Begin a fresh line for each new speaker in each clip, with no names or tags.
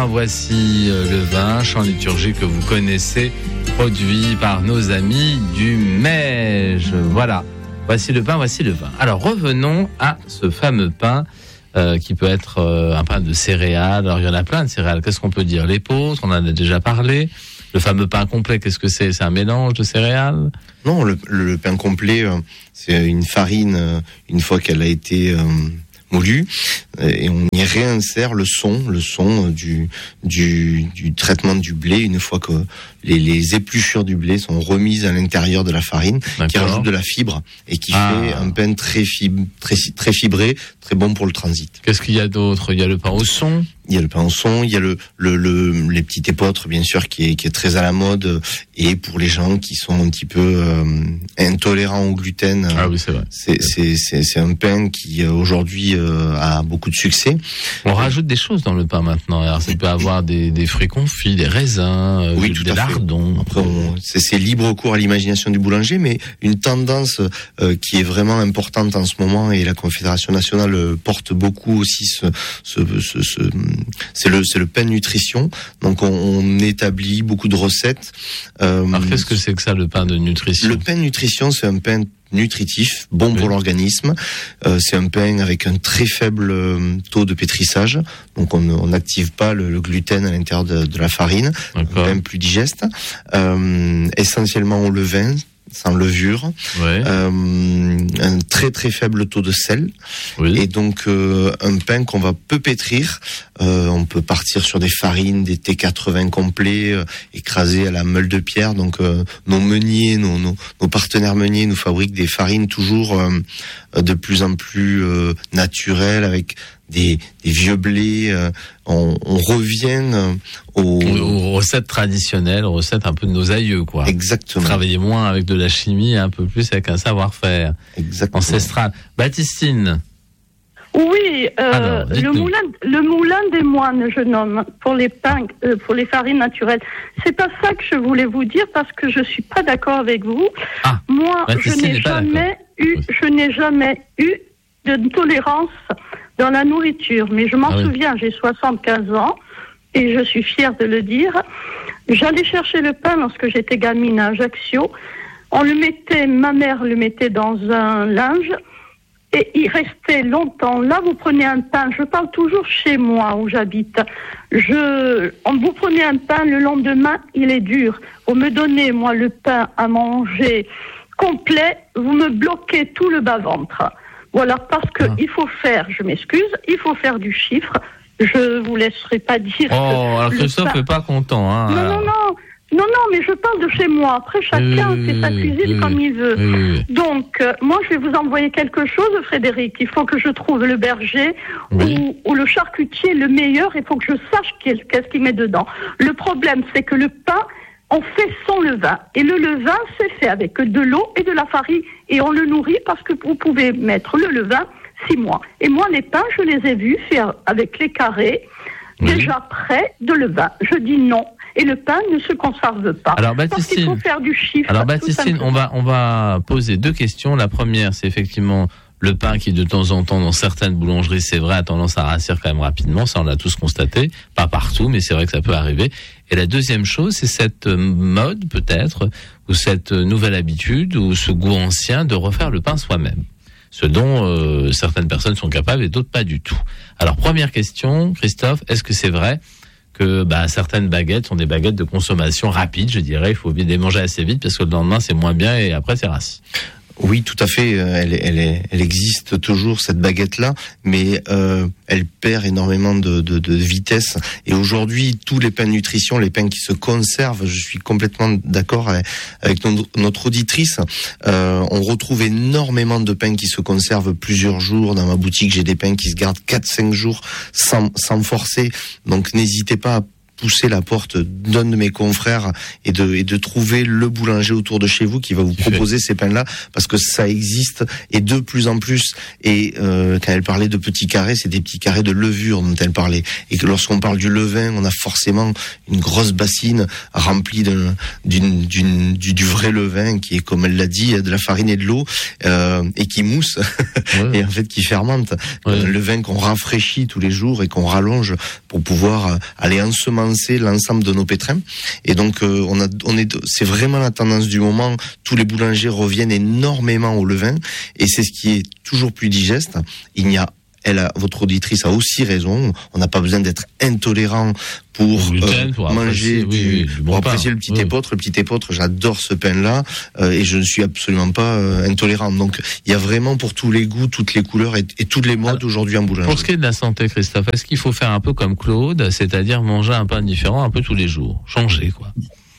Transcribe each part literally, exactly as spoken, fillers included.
Voici le vin, chant liturgique que vous connaissez, produit par nos amis du Mège. Voilà, voici le pain, voici le vin. Alors revenons à ce fameux pain euh, qui peut être euh, un pain de céréales. Alors il y en a plein de céréales, qu'est-ce qu'on peut dire? L'épeautre, on en a déjà parlé. Le fameux pain complet, qu'est-ce que c'est? C'est un mélange de céréales?
Non, le, le pain complet, euh, c'est une farine, euh, une fois qu'elle a été... Euh moulu, et on y réinsère le son, le son du, du, du traitement du blé, une fois que les, les épluchures du blé sont remises à l'intérieur de la farine, D'accord. qui rajoute de la fibre, et qui ah. fait un pain très, fib, très, très fibré, très bon pour le transit.
Qu'est-ce qu'il y a d'autre? Il y a le pain au son?
Il y a le pain au son, il y a le, le, le, les petits épeautres, bien sûr, qui est, qui est très à la mode, et pour les gens qui sont un petit peu euh, intolérants au gluten,
ah oui, c'est vrai.
C'est, c'est, c'est, c'est un pain qui, aujourd'hui, euh, a beaucoup de succès.
On rajoute des choses dans le pain maintenant. Alors, ça peut avoir des, des fruits confits, des raisins, euh,
oui,
des lardons.
Après, on, c'est, c'est libre cours à l'imagination du boulanger, mais une tendance euh, qui est vraiment importante en ce moment, et la Confédération nationale euh, porte beaucoup aussi ce, ce, ce, ce c'est le c'est le pain nutrition. Donc on, on établit beaucoup de recettes.
Euh, Alors qu'est-ce que c'est que ça, le pain de nutrition?
Le pain nutrition, c'est un pain nutritif, bon oui. pour l'organisme. Euh, c'est un pain avec un très faible euh, taux de pétrissage. Donc on n'active pas le, le gluten à l'intérieur de, de la farine. D'accord. Un pain plus digeste. Euh, essentiellement au levain, sans levure, ouais. euh, un très très faible taux de sel, oui. et donc euh, un pain qu'on va peu pétrir. Euh, on peut partir sur des farines, des T quatre-vingts complets, euh, écrasés à la meule de pierre. Donc euh, nos meuniers, nos, nos, nos partenaires meuniers nous fabriquent des farines toujours euh, de plus en plus euh, naturelles, avec des, des vieux blés. Euh, on, on revient euh, aux...
aux recettes traditionnelles, aux recettes un peu de nos aïeux, quoi.
Exactement.
Travailler moins avec de la chimie, un peu plus avec un savoir-faire.
Exactement.
Ancestral. Baptistine.
Oui, euh, Alors, le moulin, le moulin des moines, je nomme, pour les pains, euh, pour les farines naturelles. C'est pas ça que je voulais vous dire, parce que je suis pas d'accord avec vous. Ah, Moi, je n'ai jamais eu, je n'ai jamais eu de tolérance dans la nourriture. Mais je m'en ah, souviens, oui. j'ai soixante-quinze ans, et je suis fière de le dire. J'allais chercher le pain lorsque j'étais gamine à Ajaccio. On le mettait, ma mère le mettait dans un linge, et il restait longtemps. Là, vous prenez un pain, je parle toujours chez moi où j'habite. Je, vous prenez un pain, le lendemain, il est dur. Vous me donnez, moi, le pain à manger complet, vous me bloquez tout le bas-ventre. Voilà, parce que ah. il faut faire, je m'excuse, il faut faire du chiffre. Je vous laisserai pas dire.
Oh, alors Christophe n'est pas content, hein.
Non, non, non. Non, non, mais je parle de chez moi. Après, chacun
oui,
fait sa cuisine
oui,
comme il veut.
oui.
Donc, euh, moi, je vais vous envoyer quelque chose, Frédéric. Il faut que je trouve le berger oui. ou, ou le charcutier le meilleur. Il faut que je sache qu'est-ce qu'il met dedans. Le problème, c'est que le pain, on fait sans levain. Et le levain, c'est fait avec de l'eau et de la farine. Et on le nourrit parce que vous pouvez mettre le levain six mois. Et moi, les pains, je les ai vus faire avec les carrés, oui. déjà prêts de levain. Je dis non. Et le pain ne se conserve pas.
Alors Baptistine,
parce qu'il faut faire du chiffre.
Alors Baptistine, on va on va poser deux questions. La première, c'est effectivement le pain qui de temps en temps dans certaines boulangeries, c'est vrai, a tendance à rassir quand même rapidement. Ça, on l'a tous constaté. Pas partout, mais c'est vrai que ça peut arriver. Et la deuxième chose, c'est cette mode peut-être, ou cette nouvelle habitude, ou ce goût ancien de refaire le pain soi-même. Ce dont euh, certaines personnes sont capables et d'autres pas du tout. Alors première question, Christophe, est-ce que c'est vrai que bah, certaines baguettes sont des baguettes de consommation rapide, je dirais, il faut bien les manger assez vite parce que le lendemain c'est moins bien et après c'est rassis?
Oui, tout à fait. Elle, elle, elle, elle existe toujours, cette baguette-là, mais euh, elle perd énormément de, de, de vitesse. Et aujourd'hui, tous les pains de nutrition, les pains qui se conservent, je suis complètement d'accord avec, avec notre, notre auditrice. Euh, on retrouve énormément de pains qui se conservent plusieurs jours. Dans ma boutique, j'ai des pains qui se gardent quatre cinq jours sans, sans forcer. Donc, n'hésitez pas à pousser la porte d'un de mes confrères et de, et de trouver le boulanger autour de chez vous qui va vous proposer ces pains-là, parce que ça existe et de plus en plus. Et euh, quand elle parlait de petits carrés, c'est des petits carrés de levure dont elle parlait. Et que lorsqu'on parle du levain, on a forcément une grosse bassine remplie de, d'une, d'une, du, du vrai levain qui est, comme elle l'a dit, de la farine et de l'eau euh, et qui mousse ouais. et en fait qui fermente. Ouais. Euh, le vin qu'on rafraîchit tous les jours et qu'on rallonge pour pouvoir aller ensemencer l'ensemble de nos pétrins. Et donc euh, on a, on est, c'est vraiment la tendance du moment. Tous les boulangers reviennent énormément au levain et c'est ce qui est toujours plus digeste. Il n'y a Elle a, votre auditrice a aussi raison. On n'a pas besoin d'être intolérant pour, gluten, euh, pour manger,
apprécier, du, oui, oui, du bon
pour apprécier
pain.
le petit
oui.
épeautre. Le petit épeautre, j'adore ce pain-là euh, et je ne suis absolument pas euh, intolérant. Donc, il y a vraiment pour tous les goûts, toutes les couleurs et, et toutes les modes Alors, aujourd'hui en boulangerie.
Pour ce qui est de la santé, Christophe, est-ce qu'il faut faire un peu comme Claude, c'est-à-dire manger un pain différent un peu tous les jours, changer quoi?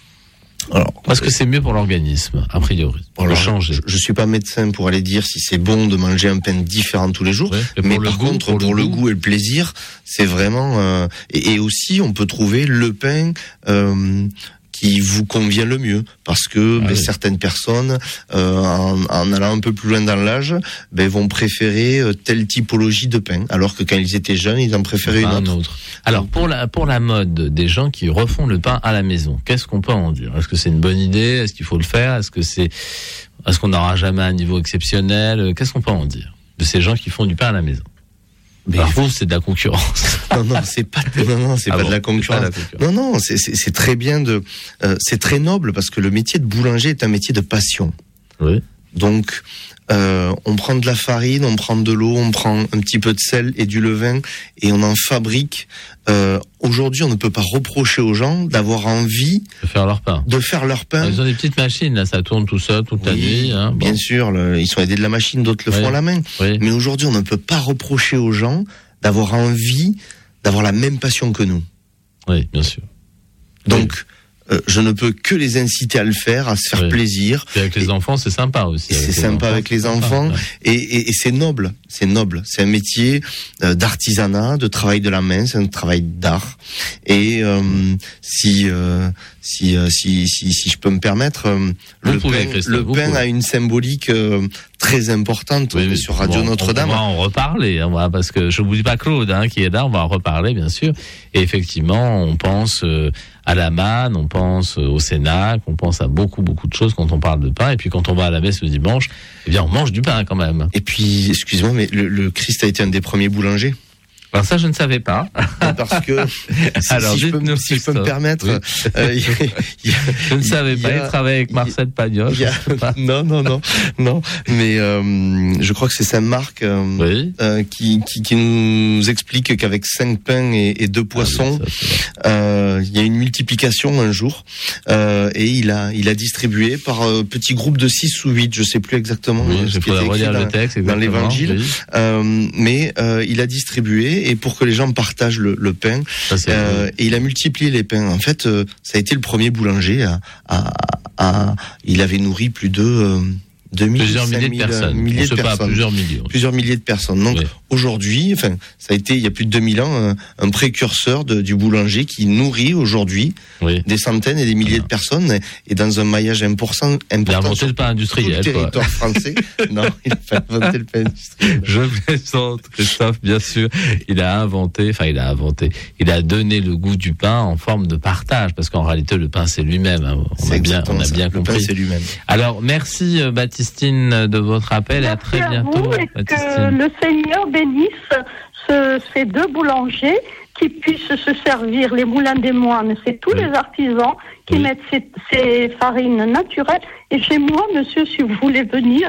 Alors, parce que c'est mieux pour l'organisme, a priori. Pour
alors,
le changer.
Je, je suis pas médecin pour aller dire si c'est bon de manger un pain différent tous les jours,
oui,
mais
par
goût,
contre,
pour, pour
le,
le
goût.
goût et le plaisir, c'est vraiment. Euh, et, et aussi, on peut trouver le pain. Euh, qui vous convient le mieux, parce que ah ben, oui. certaines personnes, euh, en, en allant un peu plus loin dans l'âge, ben, vont préférer euh, telle typologie de pain, alors que quand ils étaient jeunes, ils en préféraient
enfin,
une autre.
autre. Alors pour la pour la mode des gens qui refont le pain à la maison, qu'est-ce qu'on peut en dire? Est-ce que c'est une bonne idée? Est-ce qu'il faut le faire? Est-ce que c'est est-ce qu'on n'aura jamais un niveau exceptionnel? Qu'est-ce qu'on peut en dire de ces gens qui font du pain à la maison? Mais alors vous, c'est de la concurrence.
Non, non, c'est pas, non, non, c'est ah pas, bon, de la concurrence. Pas la concurrence. Non, non, c'est, c'est, c'est très bien de, euh, c'est très noble parce que le métier de boulanger est un métier de passion.
Oui.
Donc, euh, on prend de la farine, on prend de l'eau, on prend un petit peu de sel et du levain et on en fabrique. Euh, aujourd'hui, on ne peut pas reprocher aux gens d'avoir envie
de faire leur pain.
De faire leur pain.
Ils ont des petites machines, là, ça tourne tout seul toute oui, la nuit. Hein, bon.
Bien sûr, le, ils sont aidés de la machine, d'autres le oui. font à la main.
Oui.
Mais aujourd'hui, on ne peut pas reprocher aux gens d'avoir envie, d'avoir la même passion que nous.
Oui, bien sûr.
Donc, oui. Euh, je ne peux que les inciter à le faire, à se faire oui. plaisir.
Et avec les et, enfants, c'est sympa aussi.
C'est sympa avec les enfants, ouais. et, et, et c'est noble, c'est noble. C'est un métier euh, d'artisanat, de travail de la main, c'est un travail d'art. Et euh, si, euh, si, euh, si, si, si je peux me permettre, euh, le
pouvez,
pain, le pain a une symbolique euh, très importante oui, oui. sur Radio
bon,
Notre-Dame.
On va en reparler, hein, parce que je vous dis pas Claude hein, qui est là, on va en reparler bien sûr. Et effectivement, on pense euh, à la manne, on pense au Cénacle, on pense à beaucoup beaucoup de choses quand on parle de pain. Et puis quand on va à la messe le dimanche, eh bien on mange du pain quand même.
Et puis, excusez-moi, mais le, le Christ a été un des premiers boulangers.
Alors ça, je ne savais pas.
Parce que si,
Alors,
si, je, peux, si je peux me permettre,
oui.
euh, y a, y a,
je ne savais pas. Il travaille avec Marcel Pagnol.
Non, non, non, non. Mais euh, je crois que c'est Saint Marc euh,
oui.
euh, qui, qui, qui nous explique qu'avec cinq pains et, et deux poissons, ah oui, ça, euh, il y a une multiplication un jour, euh, et il a, il a distribué par euh, petits groupes de six ou huit, je sais plus exactement.
Oui, je peux relire le texte
dans l'Évangile, oui. euh, mais euh, il a distribué. Et pour que les gens partagent le, le pain,
ça,
euh, et il a multiplié les pains. En fait, euh, ça a été le premier boulanger à, à, à il avait nourri plus de euh, deux mille,
plusieurs milliers de personnes.
Milliers
de
personnes.
Pas, plusieurs millions.
Plusieurs milliers de personnes. Donc oui. aujourd'hui, enfin, ça a été il y a plus de deux mille ans un, un précurseur de, du boulanger qui nourrit aujourd'hui
oui.
des centaines et des milliers voilà. de personnes et dans un maillage important. important
il a inventé le pain industriel.
Le territoire
quoi.
français. Non, il a pas inventé le pain industriel.
Je plaisante, Christophe, bien sûr. Il a inventé, enfin il a inventé, il a donné le goût du pain en forme de partage, parce qu'en réalité le pain c'est lui-même. Hein. On
c'est
a bien, on a
ça.
bien
le
compris.
Pain, c'est lui-même.
Alors merci Baptistine de votre appel.
Merci
et à très
à
bientôt.
Vous et que le Seigneur bénisse ce, ces deux boulangers qui puissent se servir les moulins des moines. C'est tous oui. les artisans qui oui. mettent ces, ces farines naturelles. Et chez moi, monsieur, si vous voulez venir,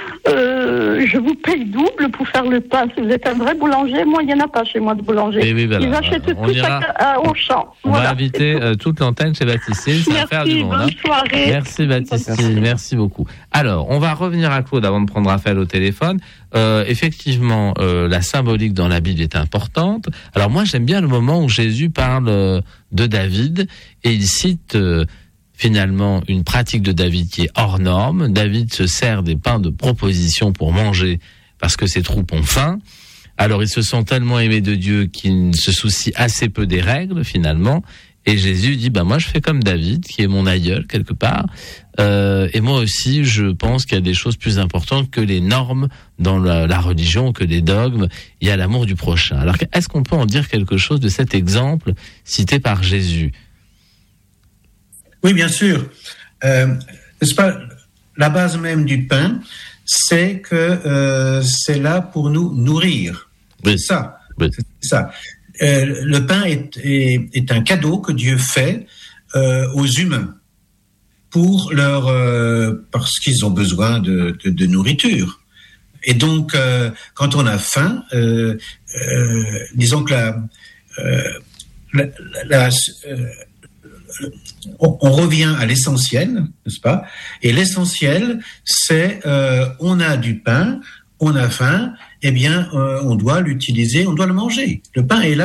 euh, je vous paye double pour faire le pain. Si vous êtes un vrai boulanger, moi, il n'y en a pas chez moi de boulanger.
Oui, oui, voilà.
Ils achètent
on
tout
ira...
ça au champ.
On
voilà,
va inviter euh, toute l'antenne chez Baptistine. Ça va faire du monde.
Bonne
hein.
soirée.
Merci Baptistine, merci. merci beaucoup. Alors, on va revenir à Claude avant de prendre Raphaël au téléphone. Euh, effectivement, euh, la symbolique dans la Bible est importante. Alors moi, j'aime bien le moment où Jésus parle euh, de David et il cite euh, finalement une pratique de David qui est hors norme. David se sert des pains de proposition pour manger parce que ses troupes ont faim. Alors il se sent tellement aimé de Dieu qu'il se soucie assez peu des règles finalement. Et Jésus dit, bah moi je fais comme David, qui est mon aïeul quelque part. Euh, et moi aussi, je pense qu'il y a des choses plus importantes que les normes dans la, la religion, que les dogmes. Il y a l'amour du prochain. Alors, est-ce qu'on peut en dire quelque chose de cet exemple cité par Jésus?
Oui, bien sûr. Euh, n'est-ce pas, la base même du pain, c'est que euh, c'est là pour nous nourrir.
Oui.
C'est ça.
Oui.
C'est ça. Euh, le pain est, est, est un cadeau que Dieu fait euh, aux humains pour leur euh, parce qu'ils ont besoin de, de, de nourriture. Et donc, euh, quand on a faim, euh, euh, disons que la, euh, la, la euh, on, on revient à l'essentiel, n'est-ce pas? Et l'essentiel, c'est euh, on a du pain, on a faim, eh bien, euh, on doit l'utiliser, on doit le manger. Le pain est là.